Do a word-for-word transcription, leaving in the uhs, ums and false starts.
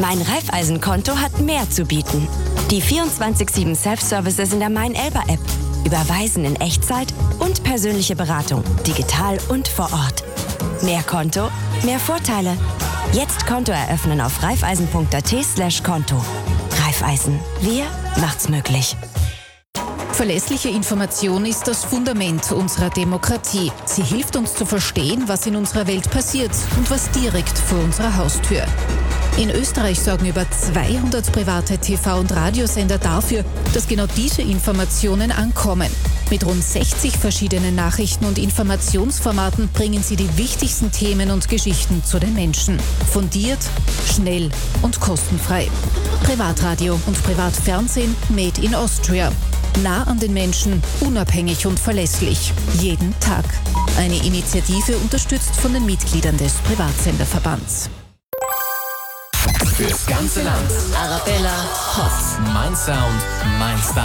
Mein Raiffeisen-Konto hat mehr zu bieten. Die vierundzwanzig sieben Self-Services in der Mein-Elba-App. Überweisen in Echtzeit und persönliche Beratung, digital und vor Ort. Mehr Konto, mehr Vorteile. Jetzt Konto eröffnen auf raiffeisen.at slash Konto. Raiffeisen. Wir macht's möglich. Verlässliche Information ist das Fundament unserer Demokratie. Sie hilft uns zu verstehen, was in unserer Welt passiert und was direkt vor unserer Haustür. In Österreich sorgen über zweihundert private T V- und Radiosender dafür, dass genau diese Informationen ankommen. Mit rund sechzig verschiedenen Nachrichten und Informationsformaten bringen sie die wichtigsten Themen und Geschichten zu den Menschen. Fundiert, schnell und kostenfrei. Privatradio und Privatfernsehen made in Austria. Nah an den Menschen, unabhängig und verlässlich. Jeden Tag. Eine Initiative unterstützt von den Mitgliedern des Privatsenderverbands. Fürs ganze Land. Arabella Hot. Mein Sound, mein Style.